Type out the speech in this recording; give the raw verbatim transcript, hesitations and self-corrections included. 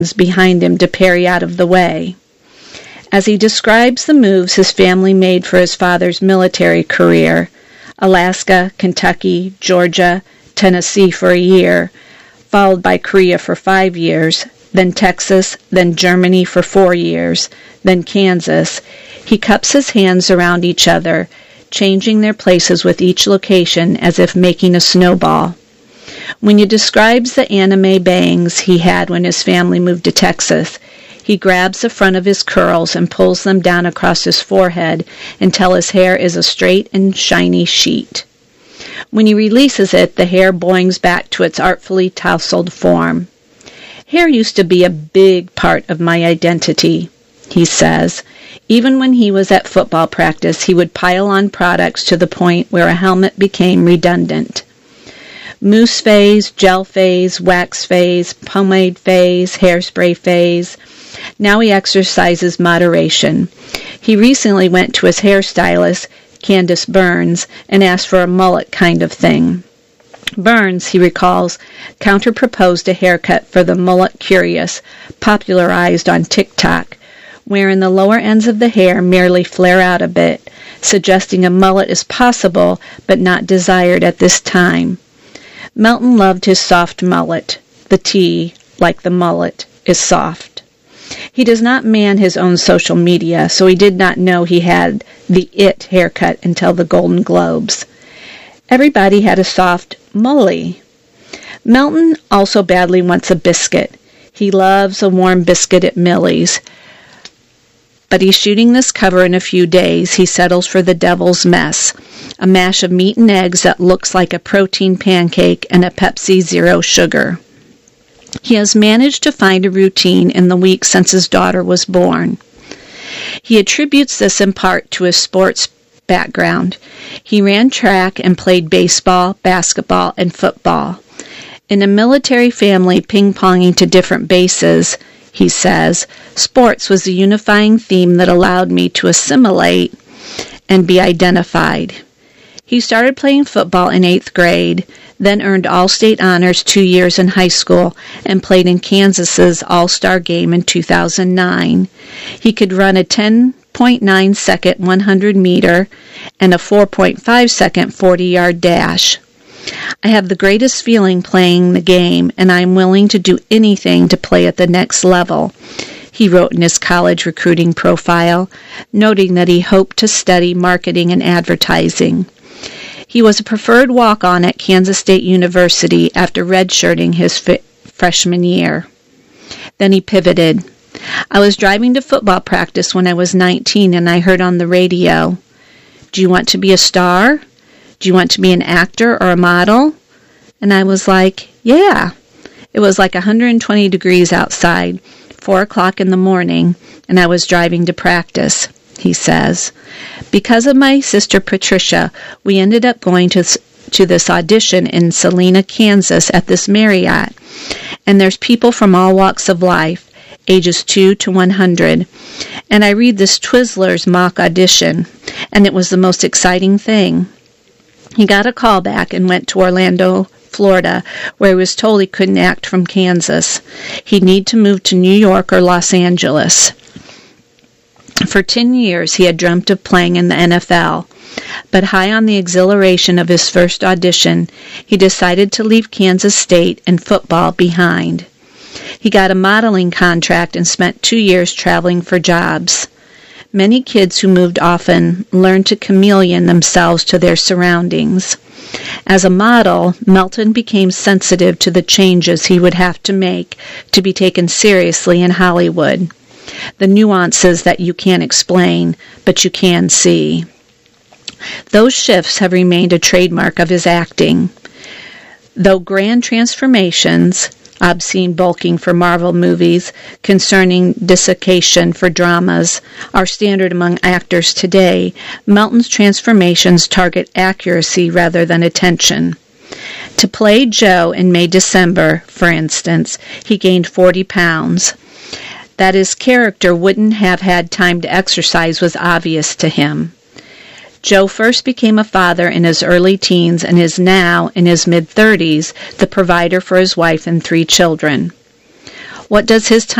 behind him to parry out of the way. As he describes the moves his family made for his father's military career, Alaska, Kentucky, Georgia, Tennessee for a year, followed by Korea for five years, then Texas, then Germany for four years, then Kansas, he cups his hands around each other, changing their places with each location as if making a snowball. When he describes the anime bangs he had when his family moved to Texas, he grabs the front of his curls and pulls them down across his forehead until his hair is a straight and shiny sheet. When he releases it, the hair boings back to its artfully tousled form. Hair used to be a big part of my identity, he says. Even when he was at football practice, he would pile on products to the point where a helmet became redundant. Mousse phase, gel phase, wax phase, pomade phase, hairspray phase. Now he exercises moderation. He recently went to his hairstylist, Candace Burns, and asked for a mullet kind of thing. Burns, he recalls, counter-proposed a haircut for the mullet curious, popularized on TikTok, wherein the lower ends of the hair merely flare out a bit, suggesting a mullet is possible but not desired at this time. Melton loved his soft mullet. The T, like the mullet, is soft. He does not man his own social media, so he did not know he had the it haircut until the Golden Globes. Everybody had a soft mully. Melton also badly wants a biscuit. He loves a warm biscuit at Millie's. But he's shooting this cover in a few days. He settles for the devil's mess, a mash of meat and eggs that looks like a protein pancake and a Pepsi Zero sugar. He has managed to find a routine in the week since his daughter was born. He attributes this in part to his sports background. He ran track and played baseball, basketball, and football. In a military family ping-ponging to different bases, he says, sports was the unifying theme that allowed me to assimilate and be identified. He started playing football in eighth grade, then earned All-State honors two years in high school and played in Kansas's All-Star game in two thousand nine. He could run a ten point nine second one hundred meter and a four point five second forty-yard dash. I have the greatest feeling playing the game, and I am willing to do anything to play at the next level, he wrote in his college recruiting profile, noting that he hoped to study marketing and advertising. He was a preferred walk-on at Kansas State University after redshirting his fi- freshman year. Then he pivoted. I was driving to football practice when I was nineteen, and I heard on the radio, "Do you want to be a star? Do you want to be an actor or a model?" And I was like, yeah. It was like one hundred twenty degrees outside, four o'clock in the morning, and I was driving to practice, he says. Because of my sister Patricia, we ended up going to to this audition in Salina, Kansas at this Marriott. And there's people from all walks of life, ages two to one hundred. And I read this Twizzlers mock audition, and it was the most exciting thing. He got a call back and went to Orlando, Florida, where he was told he couldn't act from Kansas. He'd need to move to New York or Los Angeles. For ten years, he had dreamt of playing in the N F L, but high on the exhilaration of his first audition, he decided to leave Kansas State and football behind. He got a modeling contract and spent two years traveling for jobs. Many kids who moved often learned to chameleon themselves to their surroundings. As a model, Melton became sensitive to the changes he would have to make to be taken seriously in Hollywood. The nuances that you can't explain, but you can see. Those shifts have remained a trademark of his acting. Though grand transformations, obscene bulking for Marvel movies, concerning desiccation for dramas, are standard among actors today, Melton's transformations target accuracy rather than attention. To play Joe in May-December, for instance, he gained forty pounds. That his character wouldn't have had time to exercise was obvious to him. Joe first became a father in his early teens and is now, in his mid-thirties, the provider for his wife and three children. What does his